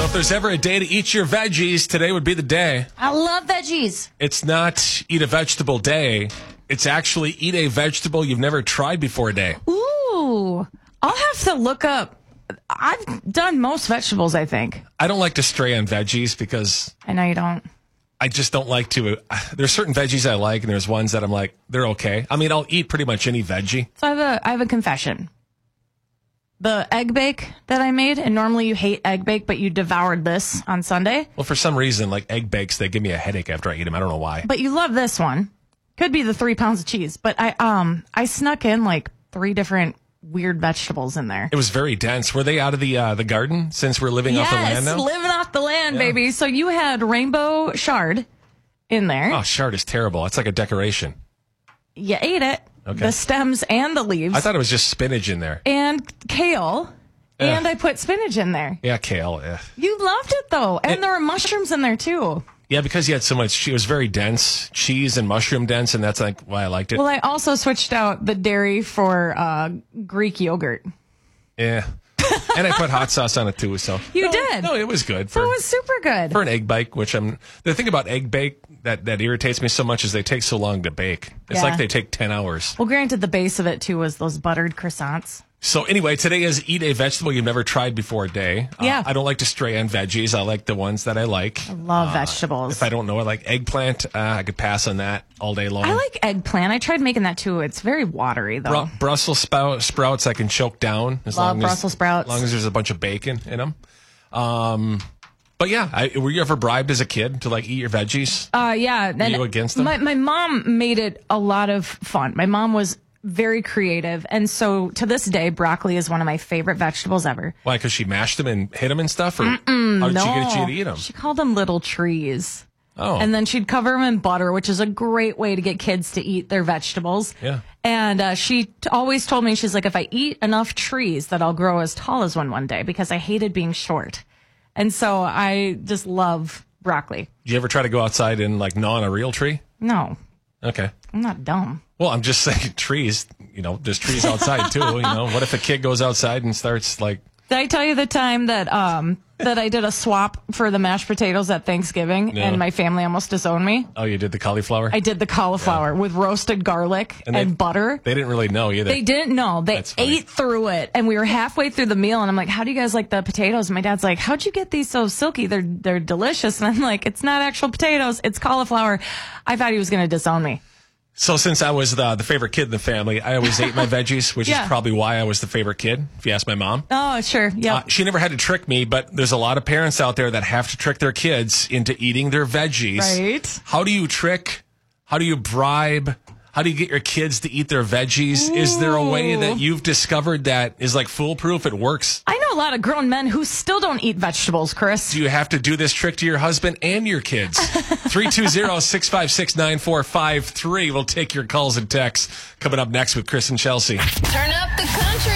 So if there's ever a day to eat your veggies, today would be the day. I love veggies. It's not eat a vegetable day. It's actually eat a vegetable you've never tried before day. Ooh. I'll have to look up. I've done most vegetables, I think. I don't like to stray on veggies because I know you don't. I just don't like to. There's certain veggies I like, and there's ones that I'm like, they're okay. I mean, I'll eat pretty much any veggie. So I have a confession. The egg bake that I made, and normally you hate egg bake, but you devoured this on Sunday. Well, for some reason, like egg bakes, they give me a headache after I eat them. I don't know why. But you love this one. Could be the 3 pounds of cheese. But I snuck in like 3 different weird vegetables in there. It was very dense. Were they out of the garden since we're living off the land now? Yes, living off the land, baby. So you had rainbow chard in there. Oh, chard is terrible. It's like a decoration. You ate it. Okay. The stems and the leaves. I thought it was just spinach in there. And kale. And I put spinach in there. Yeah, kale. You loved it, though. And there were mushrooms in there, too. Yeah, because you had so much. It was very dense, cheese and mushroom dense, and that's like why I liked it. Well, I also switched out the dairy for Greek yogurt. Yeah. And I put hot sauce on it, too. So You did? No, it was good. So it was super good. For an egg bake, which the thing about egg bake that irritates me so much is they take so long to bake. It's like they take 10 hours. Well, granted, the base of it, too, was those buttered croissants. So anyway, today is eat a vegetable you've never tried before day. Yeah. I don't like to stray on veggies. I like the ones that I like. I love vegetables. If I don't know, I like eggplant. I could pass on that all day long. I like eggplant. I tried making that, too. It's very watery, though. Brussels sprouts I can choke down. Love Brussels sprouts. As long as there's a bunch of bacon in them. But yeah, were you ever bribed as a kid to like eat your veggies? Yeah. Were you against them? My mom made it a lot of fun. My mom was very creative. And so to this day, broccoli is one of my favorite vegetables ever. Why? Because she mashed them and hit them and stuff? Or how did she get you to eat them? She called them little trees. Oh. And then she'd cover them in butter, which is a great way to get kids to eat their vegetables. Yeah. And she always told me, she's like, if I eat enough trees, that I'll grow as tall as one day, because I hated being short. And so I just love broccoli. Did you ever try to go outside and like gnaw on a real tree? No. Okay. I'm not dumb. Well, I'm just saying trees, there's trees outside too, What if a kid goes outside and starts like... Did I tell you the time that that I did a swap for the mashed potatoes at Thanksgiving and my family almost disowned me? Oh, you did the cauliflower? I did the cauliflower with roasted garlic and butter. They didn't really know either. They didn't know. They ate through it, and we were halfway through the meal, and I'm like, how do you guys like the potatoes? And my dad's like, how'd you get these so silky? They're delicious. And I'm like, it's not actual potatoes, it's cauliflower. I thought he was going to disown me. So since I was the favorite kid in the family, I always ate my veggies, which is probably why I was the favorite kid, if you ask my mom. Oh, sure. Yeah. She never had to trick me, but there's a lot of parents out there that have to trick their kids into eating their veggies. Right. How do you trick? How do you bribe? How do you get your kids to eat their veggies? Ooh. Is there a way that you've discovered that is like foolproof? It works. I know a lot of grown men who still don't eat vegetables, Chris. Do you have to do this trick to your husband and your kids? 320-656-9453. We'll take your calls and texts. Coming up next with Chris and Chelsea. Turn up the country.